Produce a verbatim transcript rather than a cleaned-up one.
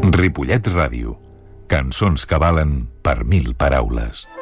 Ripollet Ràdio. Cançons que valen per mil paraules.